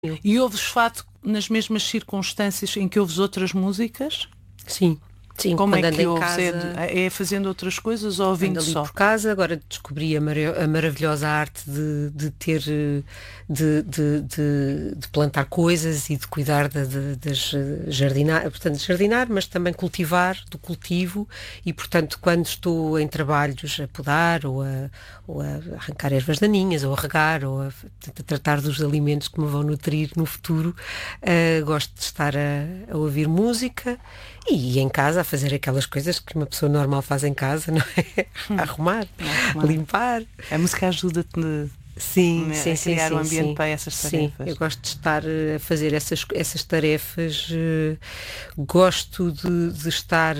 E ouves fado nas mesmas circunstâncias em que ouves outras músicas? Sim. Sim, como é que em ouves? casa, É fazendo outras coisas ou ouvindo ali só? por casa. Agora descobri a maravilhosa arte de ter de plantar coisas e de cuidar das jardinar, portanto jardinar, mas também cultivar, do cultivo, e portanto quando estou em trabalhos a podar ou a arrancar ervas daninhas ou a regar ou a tratar dos alimentos que me vão nutrir no futuro, gosto de estar a ouvir música. E em casa a fazer aquelas coisas que uma pessoa normal faz em casa, não é? A arrumar, limpar. A música ajuda-te a criar um ambiente para essas tarefas. Sim, eu gosto de estar a fazer essas tarefas. Gosto de estar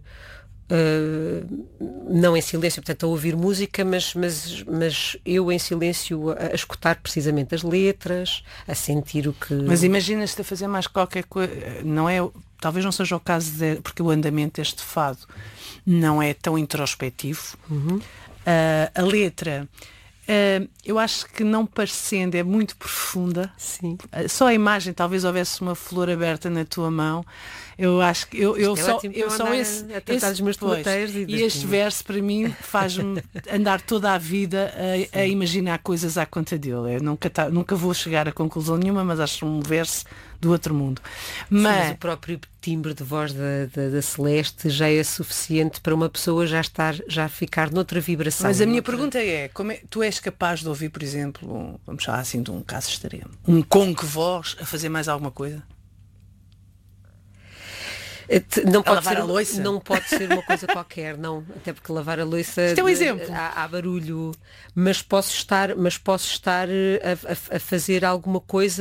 não em silêncio, portanto a ouvir música, mas eu em silêncio a escutar precisamente as letras, a sentir o que... Mas imaginas-te a fazer mais qualquer coisa, não é... Talvez não seja o caso, porque o andamento deste fado não é tão introspectivo. A letra, eu acho que não parecendo, é muito profunda. Sim. Só a imagem, talvez houvesse uma flor aberta na tua mão. Eu acho que eu só esse dos meus tomateiros e este verso para mim faz-me andar toda a vida a imaginar coisas à conta dele. Eu nunca vou chegar a conclusão nenhuma, mas acho um verso do outro mundo. Mas o próprio timbre de voz da Celeste já é suficiente para uma pessoa já ficar noutra vibração. Mas a minha pergunta é, tu és capaz de ouvir, por exemplo, vamos falar assim de um caso extremo, um conque voz a fazer mais alguma coisa? Não pode ser uma coisa qualquer, não, até porque lavar a louça isto é um exemplo. Há barulho, mas posso estar a fazer alguma coisa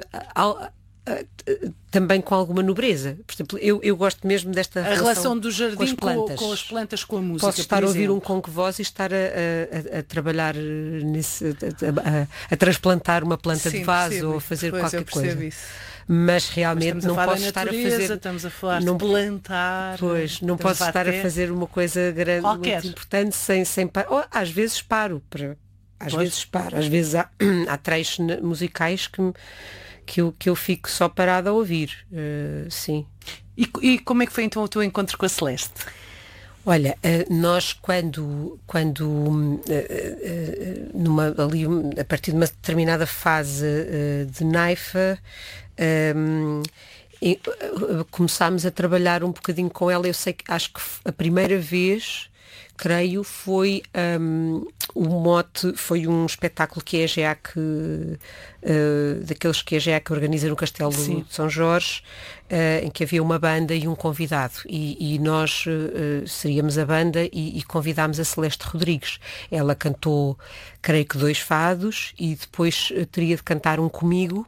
também com alguma nobreza. Por exemplo, eu gosto mesmo desta relação do jardim com as plantas, com a música. Posso estar a ouvir um conque voz e estar a trabalhar a transplantar uma planta de vaso ou a fazer qualquer coisa. Isso. Mas realmente não posso estar a fazer. Estamos a falar de plantar. Pois, não posso estar a fazer uma coisa grande, muito importante sem parar. Às vezes paro. Às vezes há trechos musicais que eu fico só parada a ouvir. Sim. E como é que foi então o teu encontro com a Celeste? Olha, nós quando a partir de uma determinada fase de Naifa, começámos a trabalhar um bocadinho com ela. Acho que a primeira vez, creio, foi o mote, foi um espetáculo que a EGEAC, daqueles que a EGEAC organiza no Castelo de São Jorge, em que havia uma banda e um convidado, e nós seríamos a banda e convidámos a Celeste Rodrigues. Ela cantou, creio que 2 fados, e depois teria de cantar um comigo.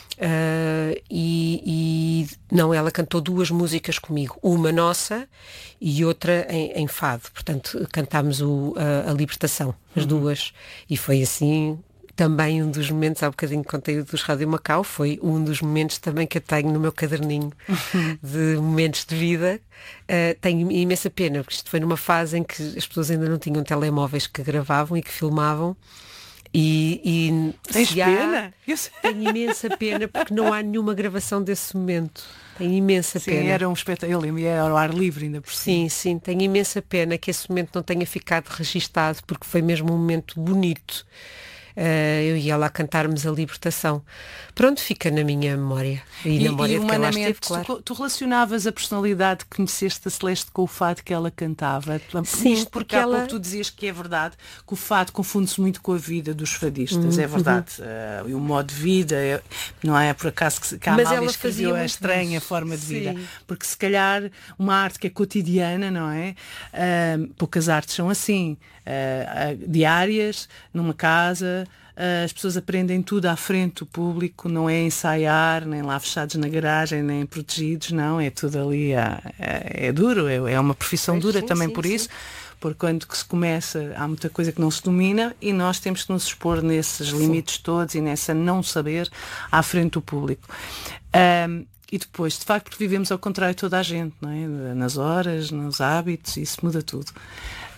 Não, ela cantou 2 músicas comigo, uma nossa e outra em fado. Portanto, cantámos a Libertação, as 2, e foi assim também um dos momentos. Há bocadinho contei dos Rádio Macau, foi um dos momentos também que eu tenho no meu caderninho de momentos de vida. Tenho imensa pena, porque isto foi numa fase em que as pessoas ainda não tinham telemóveis que gravavam e que filmavam. E tens pena? Tenho imensa pena, porque não há nenhuma gravação desse momento. Tenho imensa pena. Sim, era um espetáculo, eu lembro, era ao ar livre ainda por cima. Sim, tenho imensa pena que esse momento não tenha ficado registado, porque foi mesmo um momento bonito. Eu e ela a cantarmos a Libertação. Pronto, fica na minha memória. E na memória de quem lá esteve, claro. Tu relacionavas a personalidade que conheceste da Celeste com o fado que ela cantava? Sim, porque há pouco tu dizias que é verdade que o fado confunde-se muito com a vida dos fadistas. É verdade. E o modo de vida, não é por acaso que a Amália escreveu a estranha forma de vida. Porque se calhar uma arte que é cotidiana, não é? Poucas artes são assim. Diárias, numa casa, as pessoas aprendem tudo à frente do público, não é ensaiar, nem lá fechados na garagem, nem protegidos, não, é tudo ali, é duro, é uma profissão dura também por isso, porque quando que se começa há muita coisa que não se domina e nós temos que nos expor nesses limites todos e nessa não saber à frente do público. E depois, de facto, vivemos ao contrário de toda a gente, não é? Nas horas, nos hábitos, isso muda tudo.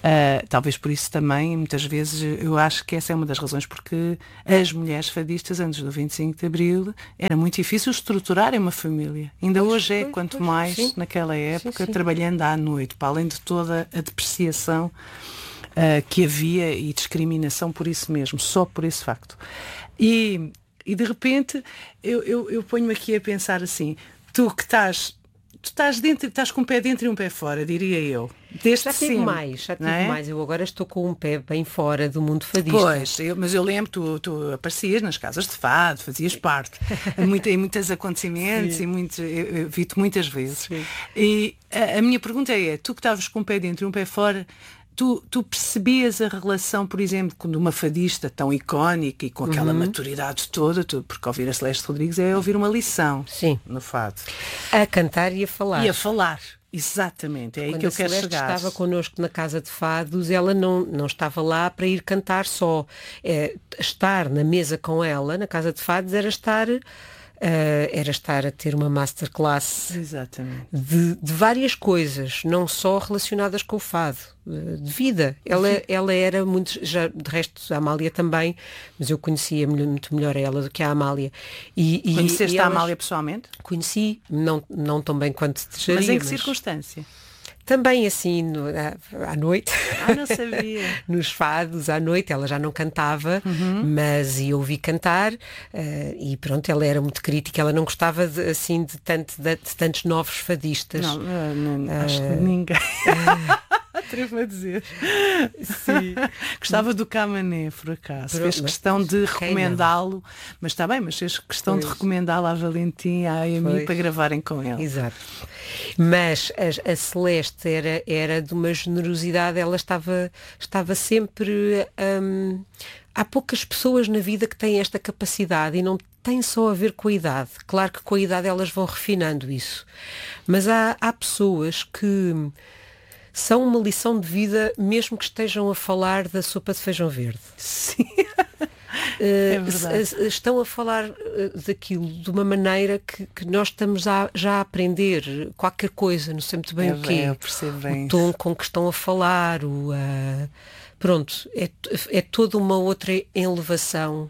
Talvez por isso também, muitas vezes, eu acho que essa é uma das razões porque as mulheres fadistas, antes do 25 de Abril, era muito difícil estruturarem uma família. Ainda hoje é, quanto mais sim. naquela época, Sim. trabalhando à noite, para além de toda a depreciação que havia e discriminação por isso mesmo, só por esse facto. E de repente eu ponho-me aqui a pensar assim, tu estás dentro, estás com um pé dentro e um pé fora, diria eu. Já tive mais. Eu agora estou com um pé bem fora do mundo fadista. Pois, mas eu lembro, tu aparecias nas casas de fado, fazias parte em muitos acontecimentos e eu vi-te muitas vezes. Sim. E a minha pergunta é, tu que estavas com um pé dentro e um pé fora, tu percebias a relação, por exemplo, de uma fadista tão icónica e com aquela maturidade toda, porque ouvir a Celeste Rodrigues é ouvir uma lição no fado. A cantar e a falar. E a falar, exatamente, é aí que eu quero chegar. Quando a Celeste estava connosco na Casa de Fados, ela não estava lá para ir cantar só. Estar na mesa com ela, na Casa de Fados, era estar a ter uma masterclass de várias coisas, não só relacionadas com o fado, de vida. Ela era muito, já de resto a Amália também, mas eu conhecia muito melhor ela do que a Amália. Conheceste a Amália pessoalmente? Conheci, não tão bem quanto desejaria. Mas em que circunstância? Também assim, à noite. Não sabia. Nos fados, à noite, ela já não cantava, mas ia ouvir cantar e pronto, ela era muito crítica, ela não gostava de tantos novos fadistas. Não acho que ninguém. Atrevo-me a dizer. Sim. Gostava do Camané, por acaso. Fez questão de recomendá-lo, mas está bem, mas fez questão de recomendá-lo à Valentim, à Amy, para gravarem com ele. Exato. Mas a Celeste era de uma generosidade, ela estava sempre... há poucas pessoas na vida que têm esta capacidade e não tem só a ver com a idade. Claro que com a idade elas vão refinando isso. Mas há pessoas que são uma lição de vida, mesmo que estejam a falar da sopa de feijão verde. Sim. É verdade. Estão a falar daquilo de uma maneira que nós estamos já a aprender qualquer coisa, não sei muito bem o quê. Eu percebo bem. O tom com que estão a falar, pronto, é toda uma outra elevação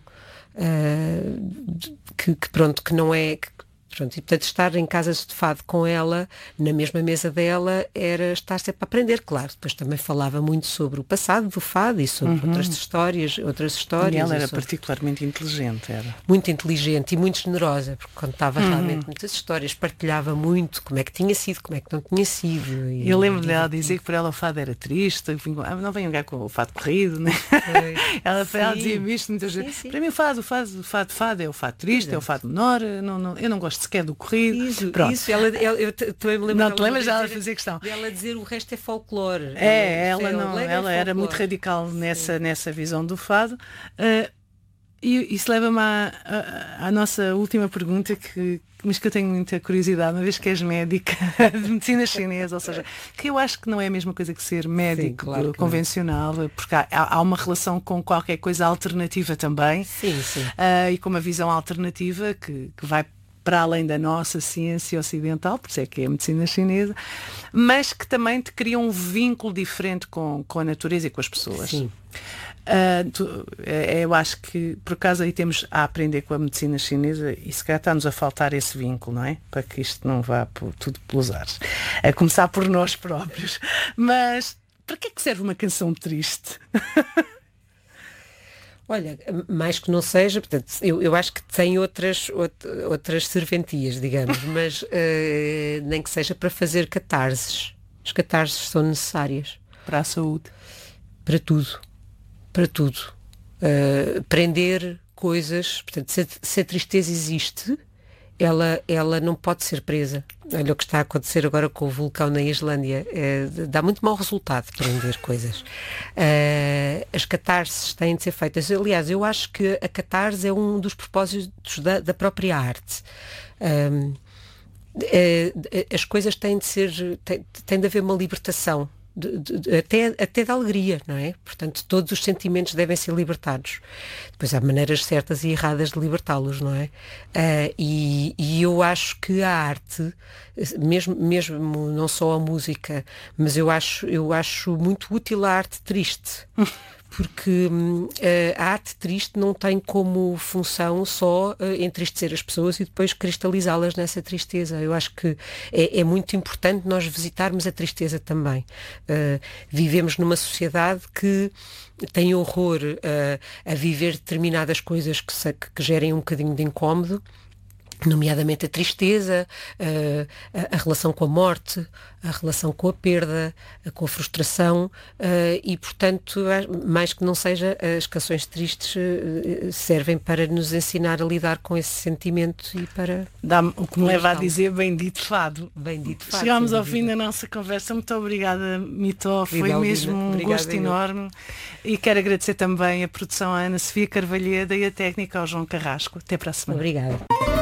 que não é... Pronto, e portanto estar em casas de fado com ela, na mesma mesa dela, era estar sempre a aprender, claro. Depois também falava muito sobre o passado do fado e sobre outras histórias. E ela era particularmente inteligente, era. Muito inteligente e muito generosa, porque contava realmente muitas histórias, partilhava muito como é que tinha sido, como é que não tinha sido. Eu lembro dela dizer que para ela o fado era triste, não venham cá com o fado corrido, né? Ela dizia-me isto muitas vezes. Para mim o fado é o fado triste, é o fado menor, eu não gosto sequer do corrido. Isso, eu também me lembro. Não te lembras dela fazer questão? Dela dizer o resto é folclore. Ela era muito radical nessa visão do fado. E isso leva-me à nossa última pergunta, mas que eu tenho muita curiosidade, uma vez que és médica de medicina chinesa, ou seja, que eu acho que não é a mesma coisa que ser médico convencional, porque há uma relação com qualquer coisa alternativa também. Sim. E com uma visão alternativa que vai para além da nossa ciência ocidental, por isso é que é a medicina chinesa, mas que também te cria um vínculo diferente com a natureza e com as pessoas. Sim. Eu acho que por acaso aí temos a aprender com a medicina chinesa e se calhar está-nos a faltar esse vínculo, não é? Para que isto não vá tudo pelos ares. A começar por nós próprios. Mas para que é que serve uma canção triste? Olha, mais que não seja, portanto, eu acho que tem outras serventias, digamos, mas nem que seja para fazer catarses. As catarses são necessárias. Para a saúde. Para tudo. Prender coisas, portanto, se a tristeza existe, ela não pode ser presa. Olha o que está a acontecer agora com o vulcão na Islândia. Dá muito mau resultado prender coisas. As catarses têm de ser feitas. Aliás, eu acho que a catarse é um dos propósitos da própria arte. As coisas têm de haver uma libertação. até de alegria, não é? Portanto, todos os sentimentos devem ser libertados. Depois há maneiras certas e erradas de libertá-los, não é? E eu acho que a arte, mesmo não só a música, mas eu acho muito útil a arte triste. Porque a arte triste não tem como função só entristecer as pessoas e depois cristalizá-las nessa tristeza. Eu acho que é muito importante nós visitarmos a tristeza também. Vivemos numa sociedade que tem horror a viver determinadas coisas que gerem um bocadinho de incómodo, nomeadamente a tristeza, a relação com a morte, a relação com a perda, com a frustração, e portanto, mais que não seja, as canções tristes servem para nos ensinar a lidar com esse sentimento e para... O que me leva a dizer bendito fado. Bendito fado. Chegámos ao fim da nossa conversa. Muito obrigada, Mitó. Foi mesmo um gosto enorme. E quero agradecer também a produção à Ana Sofia Carvalheda e a técnica ao João Carrasco. Até para a semana. Obrigada.